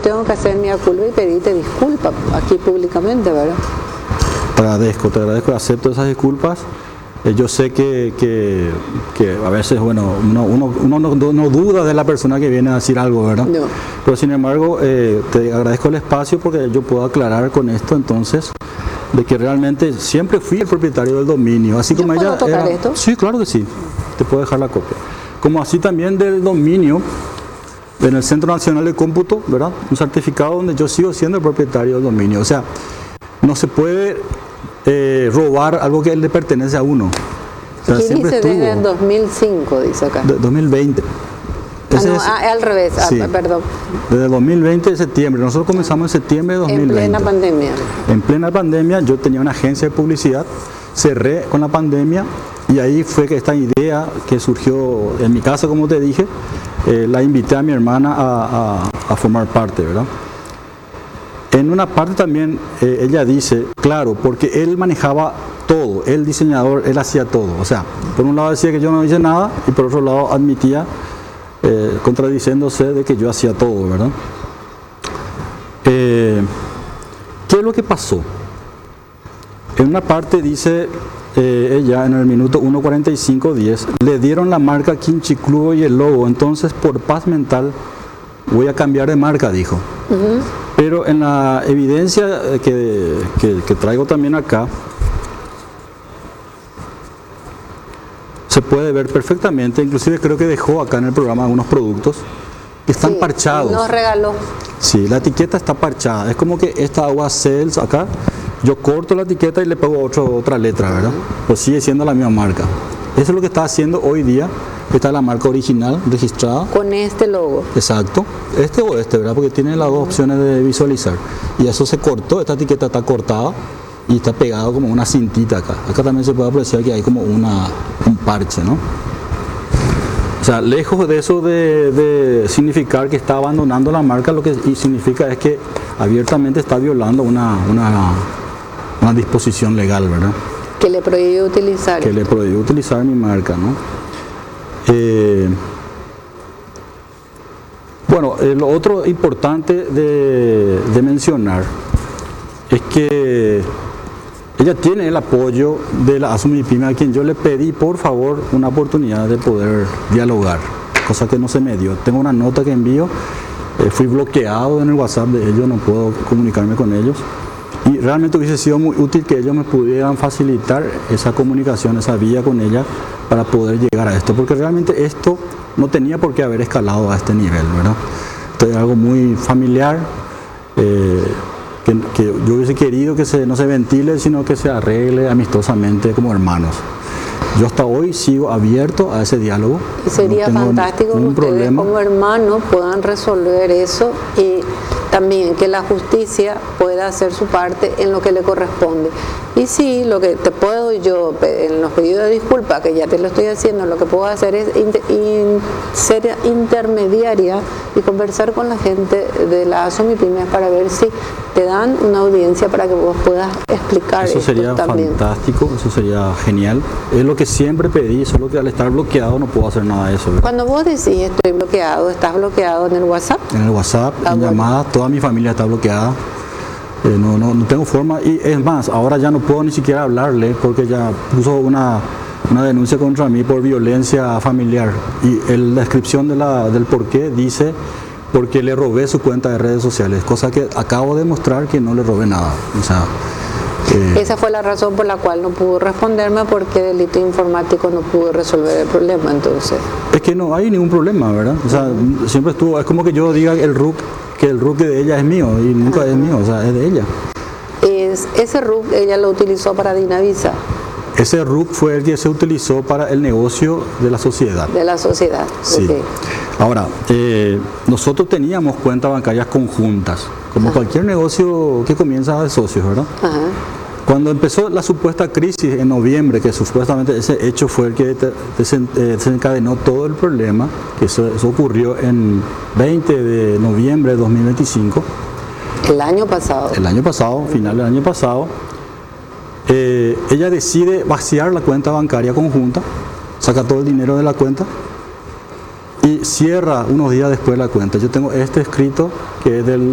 tengo que hacer mi culpa y pedirte disculpas aquí públicamente, ¿verdad? Te agradezco, acepto esas disculpas. Yo sé que a veces, bueno, uno no duda de la persona que viene a decir algo, ¿verdad? No. Pero sin embargo, te agradezco el espacio porque yo puedo aclarar con esto entonces de que realmente siempre fui el propietario del dominio. Así como ella ¿Puedo tocar esto? Sí, claro que sí. Te puedo dejar la copia. Como así también del dominio en el Centro Nacional de Cómputo, ¿verdad? Un certificado donde yo sigo siendo el propietario del dominio. O sea, no se puede robar algo que le pertenece a uno. O sea, Aquí dice desde el 2005, dice acá. 2020. Al revés, sí, perdón. Desde el 2020 de septiembre. Nosotros comenzamos en septiembre de 2020. En plena pandemia. En plena pandemia yo tenía una agencia de publicidad, cerré con la pandemia y ahí fue que esta idea que surgió en mi casa, como te dije, la invité a mi hermana a formar parte, ¿verdad? En una parte también ella dice, claro, porque él manejaba todo, el diseñador, él hacía todo. O sea, por un lado decía que yo no hice nada y por otro lado admitía, contradiciéndose de que yo hacía todo, ¿verdad? ¿Qué es lo que pasó? En una parte dice ella, en el minuto 1:45:10, le dieron la marca Quinchiclubo y el logo, entonces por paz mental voy a cambiar de marca, dijo. Pero en la evidencia que traigo también acá, se puede ver perfectamente, inclusive creo que dejó acá en el programa algunos productos que están parchados. Nos regaló. Sí, la etiqueta está parchada. Es como que esta agua Cells acá, yo corto la etiqueta y le pego otra letra, ¿verdad? Pero sigue siendo la misma marca. Eso es lo que está haciendo hoy día. Esta es la marca original registrada. Con este logo. Exacto. Este o este, ¿verdad? Porque tiene las dos opciones de visualizar. Y eso se cortó, esta etiqueta está cortada y está pegado como una cintita acá. Acá también se puede apreciar que hay como un parche, ¿no? O sea, lejos de eso de significar que está abandonando la marca, lo que significa es que abiertamente está violando una disposición legal, ¿verdad? Que le prohíbe utilizar. Que le prohíbe utilizar mi marca, ¿no? Bueno, lo otro importante de mencionar es que ella tiene el apoyo de la ASUMIPYME, a quien yo le pedí por favor una oportunidad de poder dialogar, cosa que no se me dio. Tengo una nota que envío, fui bloqueado en el WhatsApp de ellos, no puedo comunicarme con ellos. Y realmente hubiese sido muy útil que ellos me pudieran facilitar esa comunicación, esa vía con ella para poder llegar a esto, porque realmente esto no tenía por qué haber escalado a este nivel, ¿verdad? Esto es algo muy familiar, que yo hubiese querido que no se ventile, sino que se arregle amistosamente como hermanos. Yo hasta hoy sigo abierto a ese diálogo. Y sería fantástico que ustedes como hermanos puedan resolver eso y también que la justicia pueda hacer su parte en lo que le corresponde. Y sí, lo que te puedo yo, en los pedidos de disculpas, que ya te lo estoy haciendo, lo que puedo hacer es ser intermediaria y conversar con la gente de la ASUMIPYME para ver si te dan una audiencia para que vos puedas explicar eso. Eso sería también fantástico, eso sería genial. Es lo que siempre pedí, solo que al estar bloqueado no puedo hacer nada de eso, ¿verdad? Cuando vos decís estoy bloqueado, ¿estás bloqueado en el WhatsApp? En el WhatsApp, en llamadas, toda mi familia está bloqueada. No tengo forma, y es más, ahora ya no puedo ni siquiera hablarle porque ya puso una denuncia contra mí por violencia familiar, y la descripción del porqué dice porque le robé su cuenta de redes sociales, cosa que acabo de mostrar que no le robé nada. O sea, esa fue la razón por la cual no pudo responderme, porque delito informático no pudo resolver el problema. Entonces es que no hay ningún problema, ¿verdad? O sea, siempre estuvo, es como que yo diga que el RUC de ella es mío y nunca es mío, o sea, es de ella. Ese RUC ella lo utilizó para Dinavisa. Ese RUC fue el que se utilizó para el negocio de la sociedad. De la sociedad, sí. Okay. Ahora, nosotros teníamos cuentas bancarias conjuntas, como cualquier negocio que comienza de socios, ¿verdad? Ajá. Cuando empezó la supuesta crisis en noviembre, que supuestamente ese hecho fue el que desencadenó todo el problema, que eso ocurrió en 20 de noviembre de 2025. El año pasado. El año pasado, final del año pasado. Ella decide vaciar la cuenta bancaria conjunta, saca todo el dinero de la cuenta y cierra unos días después la cuenta. Yo tengo este escrito que es del